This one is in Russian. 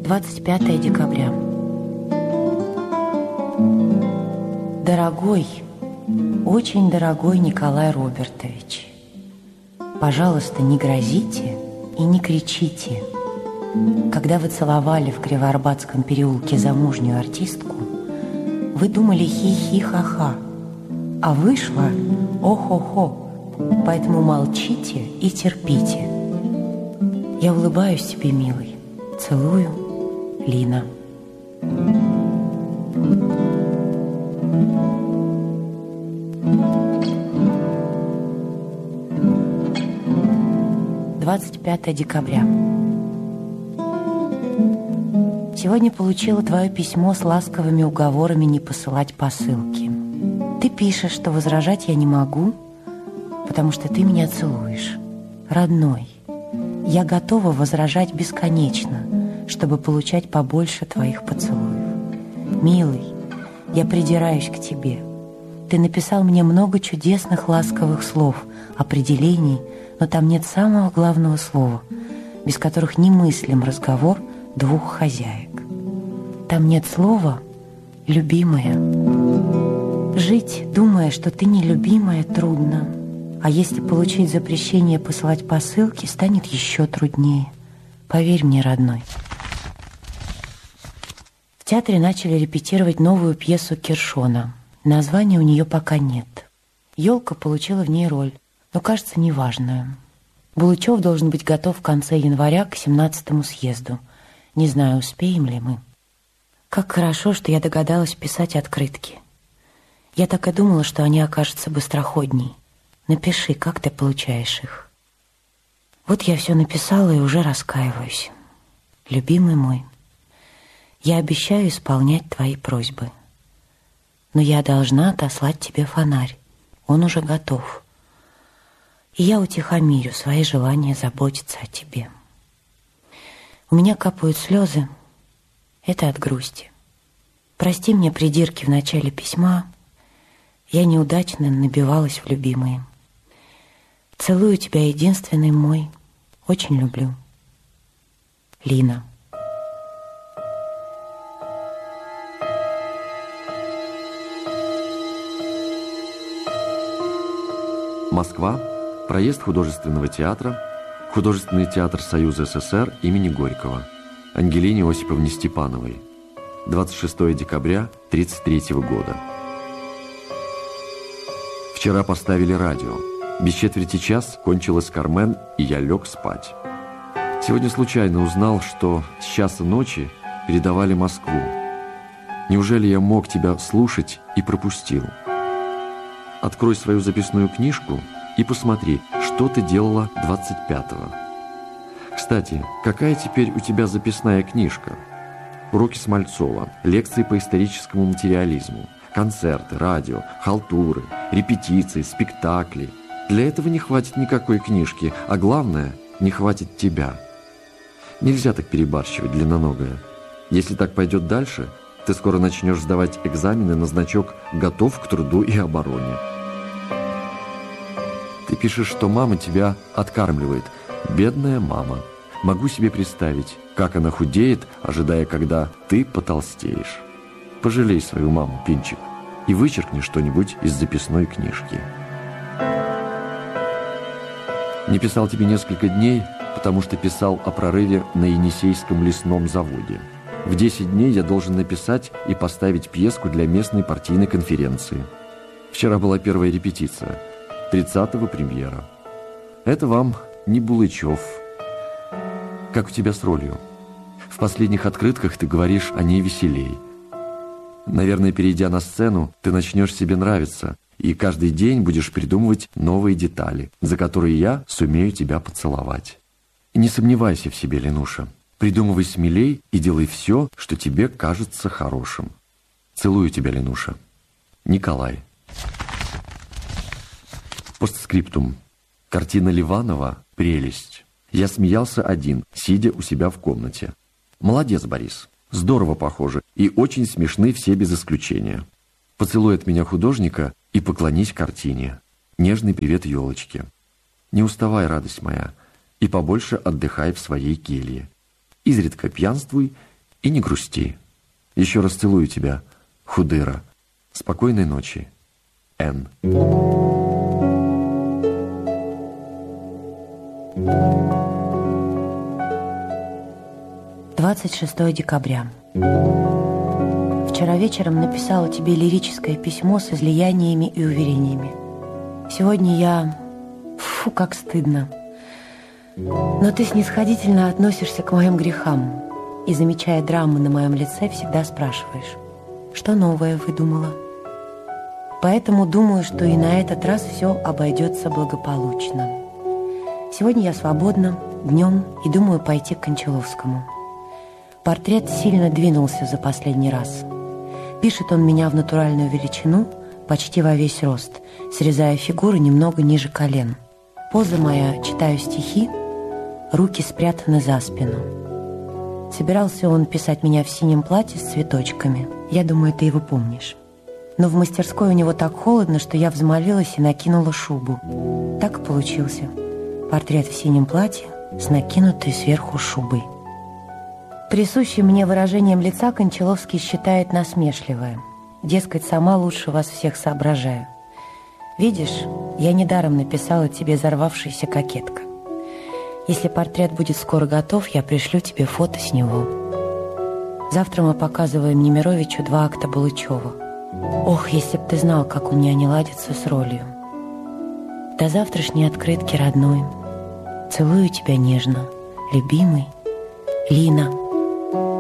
25 декабря. Дорогой, очень дорогой Николай Робертович, пожалуйста, не грозите и не кричите. Когда вы целовали в Кривоарбатском переулке замужнюю артистку, вы думали хи-хи-ха-ха, а вышло о-хо-хо, поэтому молчите и терпите. Я улыбаюсь тебе, милый. Целую, Лина. «25 декабря. Сегодня получила твое письмо с ласковыми уговорами не посылать посылки. Ты пишешь, что возражать я не могу, потому что ты меня целуешь. Родной, я готова возражать бесконечно, чтобы получать побольше твоих поцелуев. Милый, я придираюсь к тебе. Ты написал мне много чудесных ласковых слов, определений, но там нет самого главного слова, без которых немыслим разговор двух хозяек. Там нет слова «любимая». Жить, думая, что ты нелюбимая, трудно. А если получить запрещение посылать посылки, станет еще труднее. Поверь мне, родной. В театре начали репетировать новую пьесу Киршона. Названия у нее пока нет. Елка получила в ней роль, но, кажется, неважную. Булычев должен быть готов в конце января к 17-му съезду. Не знаю, успеем ли мы. Как хорошо, что я догадалась писать открытки. Я так и думала, что они окажутся быстроходней. Напиши, как ты получаешь их. Вот я все написала и уже раскаиваюсь. Любимый мой, я обещаю исполнять твои просьбы. Но я должна отослать тебе фонарь. Он уже готов. И я утихомирю свои желания заботиться о тебе. У меня капают слезы. Это от грусти. Прости мне придирки в начале письма. Я неудачно набивалась в любимые. Целую тебя, единственный мой. Очень люблю. Лина. Москва. Проезд художественного театра. Художественный театр Союза СССР имени Горького. Ангелине Осиповне Степановой. 26 декабря 1933 года. Вчера поставили радио. Без четверти час кончилась «Кармен», и я лег спать. Сегодня случайно узнал, что с часа ночи передавали Москву. Неужели я мог тебя слушать и пропустил? Открой свою записную книжку и посмотри, что ты делала 25-го. Кстати, какая теперь у тебя записная книжка? Уроки Смольцова, лекции по историческому материализму, концерты, радио, халтуры, репетиции, спектакли. Для этого не хватит никакой книжки, а главное, не хватит тебя. Нельзя так перебарщивать, длинноногая. Если так пойдет дальше, ты скоро начнешь сдавать экзамены на значок «Готов к труду и обороне». Ты пишешь, что мама тебя откармливает. Бедная мама. Могу себе представить, как она худеет, ожидая, когда ты потолстеешь. Пожалей свою маму, Пинчик, и вычеркни что-нибудь из записной книжки. Не писал тебе несколько дней, потому что писал о прорыве на Енисейском лесном заводе. В 10 дней я должен написать и поставить пьеску для местной партийной конференции. Вчера была первая репетиция, 30-го премьера. Это вам не Булычев. Как у тебя с ролью? В последних открытках ты говоришь о ней веселей. Наверное, перейдя на сцену, ты начнешь себе нравиться, и каждый день будешь придумывать новые детали, за которые я сумею тебя поцеловать. Не сомневайся в себе, Ленуша. Придумывай смелей и делай все, что тебе кажется хорошим. Целую тебя, Ленуша. Николай. Постскриптум. Картина Ливанова «Прелесть». Я смеялся один, сидя у себя в комнате. Молодец, Борис. Здорово похоже, и очень смешны все без исключения. Поцелуй от меня художника и поклонись картине. Нежный привет елочке. Не уставай, радость моя, и побольше отдыхай в своей келье. Изредка пьянствуй и не грусти. Еще раз целую тебя, Худыра. Спокойной ночи, Н. 26 декабря. Вчера вечером написала тебе лирическое письмо с излияниями и уверениями. Сегодня я... Фу, как стыдно. Но ты снисходительно относишься к моим грехам и, замечая драму на моем лице, всегда спрашиваешь, что новое выдумала. Поэтому думаю, что и на этот раз все обойдется благополучно. Сегодня я свободна днем и думаю пойти к Кончаловскому. Портрет сильно двинулся за последний раз. Пишет он меня в натуральную величину, почти во весь рост, срезая фигуры немного ниже колен. Поза моя, читаю стихи, руки спрятаны за спину. Собирался он писать меня в синем платье с цветочками. Я думаю, ты его помнишь. Но в мастерской у него так холодно, что я взмолилась и накинула шубу. Так и получился. Портрет в синем платье с накинутой сверху шубой. Присущим мне выражением лица Кончаловский считает насмешливое. Дескать, сама лучше вас всех соображаю. Видишь, я недаром написала тебе взорвавшаяся кокетка. Если портрет будет скоро готов, я пришлю тебе фото с него. Завтра мы показываем Немировичу 2 акта Булычева. Ох, если б ты знал, как у меня не ладится с ролью. До завтрашней открытки, родной. Целую тебя нежно, любимый, Лина.